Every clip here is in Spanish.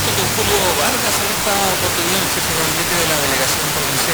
esto con Julio Vargas, él está oportunidad, el jefe de gabinete de la delegación provincial.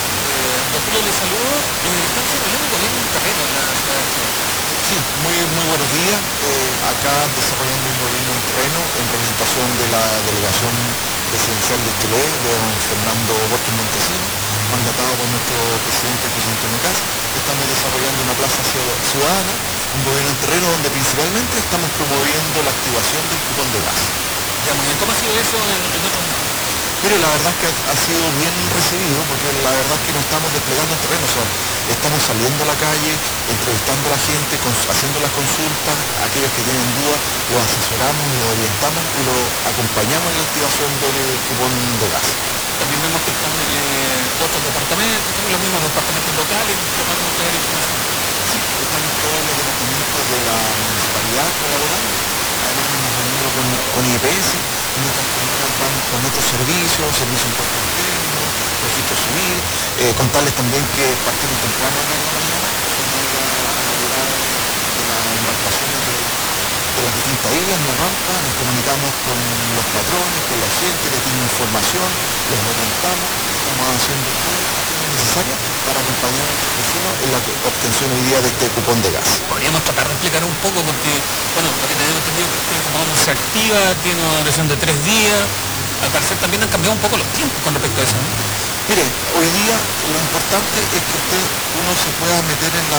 Don Julio, le saludo. Están desarrollando también un terreno en la ciudad de Chile. Sí, muy buenos días. Acá desarrollando un gobierno en terreno en representación de la delegación presidencial de Chile, de don Fernando Borges Montesino, mandatado por nuestro presidente José Antonio Kast. Estamos desarrollando una plaza ciudadana, un gobierno en terreno donde principalmente estamos promoviendo la activación del cupón de gas. Ya, muy bien. ¿Cómo ha sido eso en otros lados? Mire, la verdad es que ha sido bien recibido porque la verdad es que nos estamos desplegando en terreno, o sea, estamos saliendo a la calle, entrevistando a la gente, haciendo las consultas, aquellos que tienen dudas, los asesoramos, los orientamos y los acompañamos en la activación del cupón de gas. También vemos que están otros departamentos, también los mismos departamentos locales, tratando de traer información. Sí, están en todos los departamentos de la municipalidad colaborando. Además hemos reunido con IPS, nuestras comunas van con otros servicios, servicio de impuesto interno, registro civil, contarles también que partimos temprano a la mañana, vamos a elaborar de las embarcaciones de las distintas islas, en la rampa, nos comunicamos con los patrones, con la gente, les dimos información, los orientamos, estamos haciendo todo lo necesario para acompañar a nuestros vecinos en la obtención hoy día de este cupón de gas. Podríamos tratar de explicar un poco porque, bueno, lo que tenemos entendido que este cupón se activa, tiene una duración de 3 días. Al parecer también han cambiado un poco los tiempos con respecto a eso, ¿no? Mire, hoy día lo importante es que uno se pueda meter en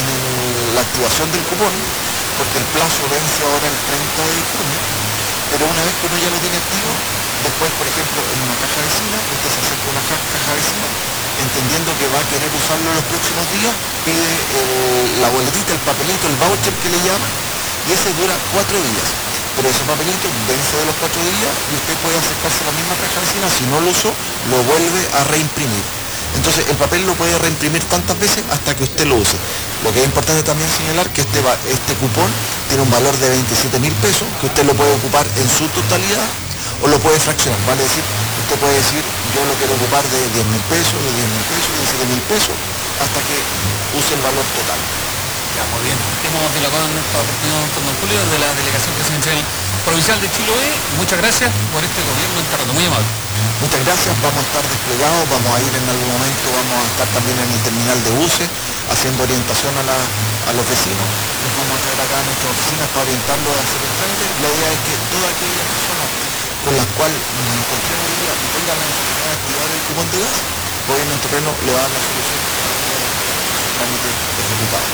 la activación del cupón, porque el plazo vence ahora el 30 de junio, pero una vez que uno ya lo tiene activo, después, por ejemplo, en una caja vecina, usted se acerca a una caja vecina, entendiendo que va a querer usarlo en los próximos días, pide la boletita, el papelito, el voucher que le llaman, y ese dura 4 días. Pero ese papelito vence de los 4 días y usted puede acercarse a la misma caja vecina, si no lo usó, lo vuelve a reimprimir. Entonces el papel lo puede reimprimir tantas veces hasta que usted lo use. Lo que es importante también señalar que este cupón tiene un valor de 27.000 pesos, que usted lo puede ocupar en su totalidad o lo puede fraccionar. Vale decir, usted puede decir, yo lo quiero ocupar de 10.000 pesos, de 10.000 pesos, de 7.000 pesos, hasta que use el valor total. Ya, muy bien. Hemos dialogado en esta oportunidad con don Julio de la Delegación Presidencial Provincial de Chiloé. Muchas gracias por este gobierno en terreno, muy amable. Muchas gracias, vamos a estar desplegados, vamos a ir en algún momento, vamos a estar también en el terminal de buses, haciendo orientación a los vecinos, los vamos a traer acá a nuestras oficinas para orientarlos a hacer el trámite. La idea es que todas aquellas personas con las cuales nos encontremos hoy día y tengan la necesidad de activar el cupón de gas, gobierno en terreno le va a dar la solución para que el trámite ejecutado.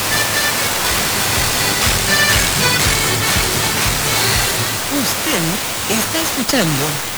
Usted está escuchando